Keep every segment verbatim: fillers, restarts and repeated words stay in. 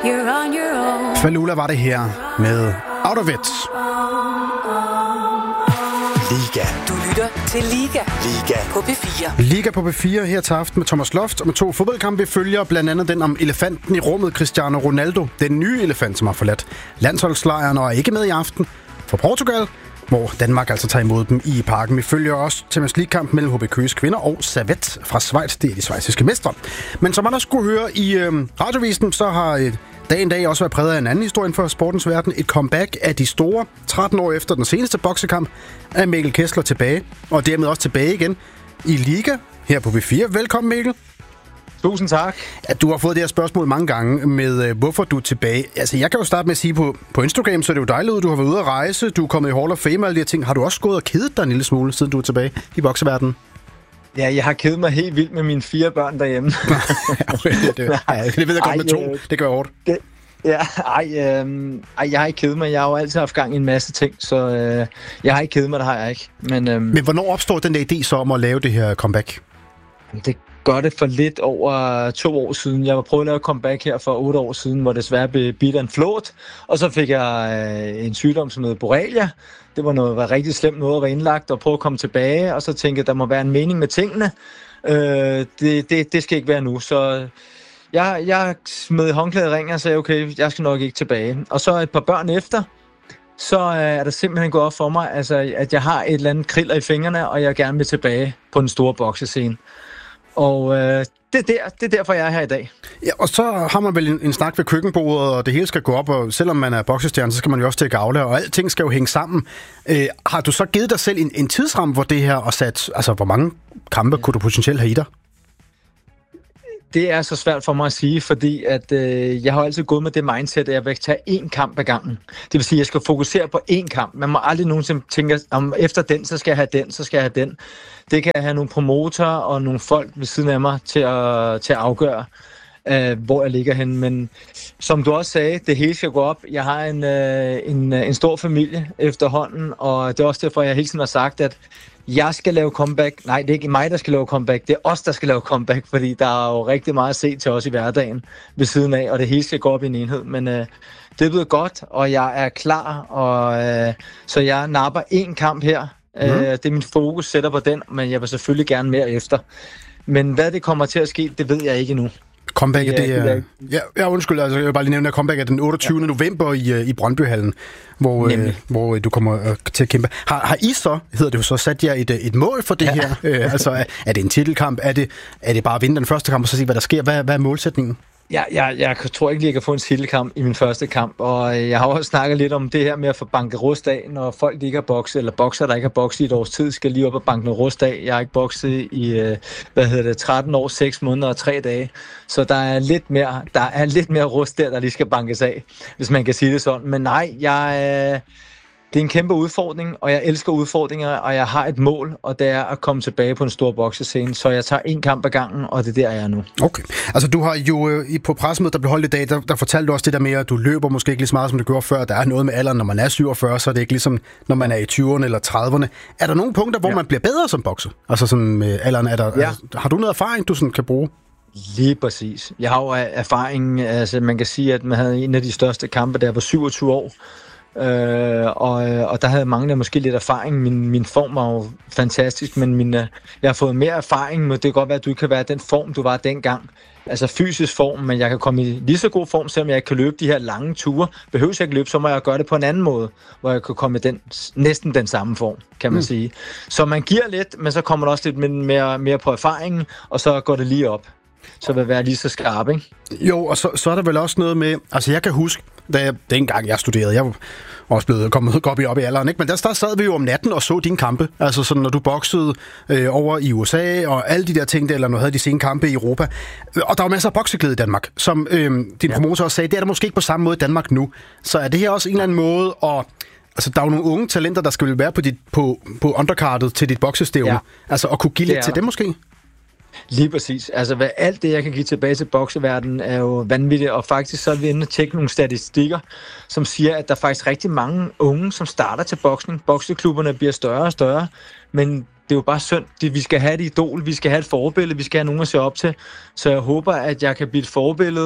Falula var det her med Out of It. Liga. Du lytter til Liga. Liga. På P fire. Liga på P fire her til aften med Thomas Loft og med to fodboldkampe. Vi følger blandt andet den om elefanten i rummet, Cristiano Ronaldo. Den nye elefant, som har forladt landsholdslejren og er ikke med i aften for Portugal, hvor Danmark altså tager imod dem i parken. Vi følger også Champions League-kamp mellem H B Køges kvinder og Servette fra Schweiz. Det er de schweiziske mestre. Men som man også skulle høre i øh, radiovisen, så har øh, dagen dag også været præget af en anden historie for sportens verden. Et comeback af de store. tretten år efter den seneste boksekamp er Mikkel Kessler tilbage, og dermed også tilbage igen i Liga her på P fire. Velkommen, Mikkel. Tusind tak. Ja, du har fået det her spørgsmål mange gange med, øh, hvorfor du er tilbage. Altså, jeg kan jo starte med at sige, på, på Instagram, så er det jo dejligt, du har været ude at rejse, du er kommet i Hall of Fame og alle de her ting. Har du også gået og kedet dig en lille smule, siden du er tilbage i bokseverdenen? Ja, jeg har kedet mig helt vildt med mine fire børn derhjemme. okay, det, det, ja, det ved jeg godt med to. Øh, det gør hårdt. Det, ja, ej, øh, ej, jeg har ikke kedet mig. Jeg har jo altid haft gang i en masse ting, så øh, jeg har ikke kedet mig, det har jeg ikke. Men, øh, Men hvornår opstår den der idé så om at lave det her comeback? Det gør det for lidt over to år siden. Jeg var prøvet at lave comeback her for otte år siden, hvor det desværre blev bidt af en flåt. Og så fik jeg øh, en sygdom som hedder borrelia. Det var noget var rigtig slemt noget at være indlagt og prøve at komme tilbage. Og så tænkte jeg, der må være en mening med tingene. Øh, det, det, det skal ikke være nu. Så jeg, jeg smed håndklædet i ringen og sagde, okay, jeg skal nok ikke tilbage. Og så et par børn efter, så er der simpelthen gået op for mig, altså, at jeg har et eller andet kriller i fingrene, og jeg gerne vil tilbage på den store boksescene. Og øh, det, er der, det er derfor, jeg er her i dag. Ja, og så har man vel en, en snak ved køkkenbordet, og det hele skal gå op, og selvom man er boksestjerne, så skal man jo også til at gavle, og alting skal jo hænge sammen. Øh, har du så givet dig selv en, en tidsramme for det her, og sat, altså hvor mange kampe kunne du potentielt have i dig? Det er så svært for mig at sige, fordi at, øh, jeg har altid gået med det mindset, at jeg vil tage én kamp ad gangen. Det vil sige, at jeg skal fokusere på én kamp. Man må aldrig nogensinde tænke, om efter den, så skal jeg have den, så skal jeg have den. Det kan jeg have nogle promotorer og nogle folk ved siden af mig til at, til at afgøre, øh, hvor jeg ligger henne. Men som du også sagde, det hele skal gå op. Jeg har en, øh, en, en stor familie efterhånden, og det er også derfor, jeg hele tiden har sagt, at jeg skal lave comeback. Nej, det er ikke mig, der skal lave comeback. Det er os, der skal lave comeback, fordi der er jo rigtig meget at se til os i hverdagen ved siden af, og det hele skal gå op i en enhed. Men øh, det er blevet godt, og jeg er klar, og øh, så jeg napper én kamp her. Mm. Øh, det er min fokus, sætter på den, men jeg vil selvfølgelig gerne mere efter. Men hvad det kommer til at ske, det ved jeg ikke endnu. Comebacket, det er... Ja, ja, undskyld, altså, jeg vil bare lige nævne, at comeback er den otteogtyvende Ja. november i, i Brøndbyhallen, hvor, øh, hvor du kommer øh, til at kæmpe. Har, har I så, hedder det jo så, sat jer et, et mål for det ja. her? Øh, altså, er, er det en titelkamp? Er det, er det bare at vinde den første kamp, og så se, hvad der sker? Hvad, hvad er målsætningen? Ja, jeg, jeg tror ikke, jeg kan få en titelkamp i min første kamp, og jeg har også snakket lidt om det her med at få banket rust af, når folk ikke har bokset, eller bokser, der ikke har bokset i et års tid, skal lige op og banke noget rust af. Jeg har ikke bokset i, hvad hedder det, tretten år, seks måneder og tre dage, så der er lidt mere, der er lidt mere rust der, der lige skal bankes af, hvis man kan sige det sådan. Men nej, jeg... Det er en kæmpe udfordring, og jeg elsker udfordringer, og jeg har et mål, og det er at komme tilbage på en stor boksescene. Så jeg tager en kamp ad gangen, og det er der, jeg er nu. Okay. Altså, du har jo øh, på pressemødet, der blev holdt i dag, der, der fortalte du også det der med, at du løber måske ikke lige så meget, som du gjorde før. Der er noget med alderen, når man er syvogfyrre, så er det ikke ligesom, når man er i tyverne eller trediverne. Er der nogle punkter, hvor ja. man bliver bedre som bokser? Altså sådan med alderen, er der, ja. altså, har du noget erfaring, du sådan kan bruge? Lige præcis. Jeg har jo erfaring, altså man kan sige, at man havde en af de største kampe, der var syvogtyve år. Øh, og, og der havde jeg manglet måske lidt erfaring. Min, min form var jo fantastisk, men min, jeg har fået mere erfaring, men det kan godt være, at du kan være den form, du var dengang. Altså fysisk form, men jeg kan komme i lige så god form, selvom jeg ikke kan løbe de her lange ture. Behøver jeg ikke løbe, så må jeg gøre det på en anden måde, hvor jeg kan komme i den, næsten den samme form, kan man mm. sige. Så man giver lidt, men så kommer der også lidt mere, mere på erfaringen, og så går det lige op. Så vil være lige så skarp, ikke? Jo, og så, så er der vel også noget med... Altså, jeg kan huske, da jeg, dengang jeg studerede, jeg var også blevet kommet op i, op i alderen, ikke? Men der, der sad vi jo om natten og så dine kampe. Altså, sådan, når du boksede øh, over i U S A, og alle de der ting, der, eller når du havde de sene kampe i Europa. Og der var masser af bokseglæde i Danmark, som øh, din ja. promotor også sagde, det er der måske ikke på samme måde i Danmark nu. Så er det her også en eller anden måde at... Altså, der er jo nogle unge talenter, der skal være på, dit, på, på undercardet til dit boksestævne. Ja. Altså, at kunne give lidt til dem måske? Lige præcis. Altså, hvad, alt det, jeg kan give tilbage til bokseverdenen, er jo vanvittigt. Og faktisk så er vi inde og tjekke nogle statistikker, som siger, at der er faktisk rigtig mange unge, som starter til boksning. Bokseklubberne bliver større og større, men det er jo bare synd. Vi skal have et idol, vi skal have et forbillede, vi skal have nogen at se op til. Så jeg håber, at jeg kan blive et forbillede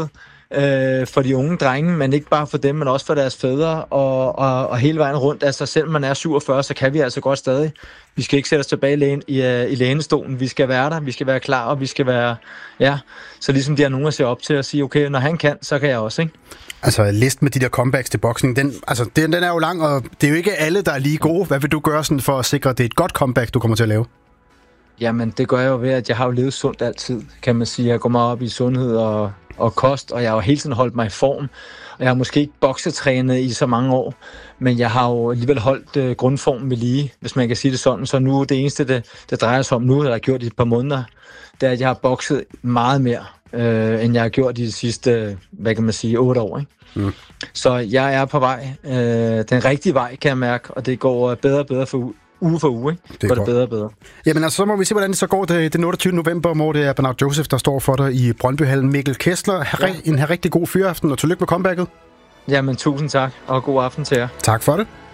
øh, for de unge drenge, men ikke bare for dem, men også for deres fædre, og, og, og hele vejen rundt. Altså selvom man er syvogfyrre, så kan vi altså godt stadig. Vi skal ikke sætte os tilbage i, lægen, i, i lænestolen. Vi skal være der, vi skal være klar, og vi skal være, ja, så ligesom de har nogen at se op til at sige, okay, når han kan, så kan jeg også, ikke? Altså, listen med de der comebacks til boksning, den, altså, den, den er jo lang, og det er jo ikke alle, der er lige gode. Hvad vil du gøre sådan for at sikre, at det er et godt comeback, du kommer til at lave? Jamen, det gør jeg jo ved, at jeg har jo levet sundt altid, kan man sige. Jeg går meget op i sundhed og, og kost, og jeg har jo hele tiden holdt mig i form. Og jeg har måske ikke boksetrænet i så mange år, men jeg har jo alligevel holdt øh, grundformen ved lige, hvis man kan sige det sådan. Så nu, det eneste, det, det drejer sig om nu, eller jeg har gjort i et par måneder, det er, at jeg har bokset meget mere, øh, end jeg har gjort i de sidste, hvad kan man sige, otte år, ikke? Mm. Så jeg er på vej, øh, den rigtige vej, kan jeg mærke, og det går bedre og bedre for uge for uge, ikke? Det går det bedre og bedre. Jamen altså, så må vi se, hvordan det så går det, den otteogtyvende november, hvor det er Bernard Joseph, der står for dig i Brøndbyhallen. Mikkel Kessler, ja. En rigtig god fyraften, og tillykke med comebacket. Jamen, tusind tak, og god aften til jer. Tak for det.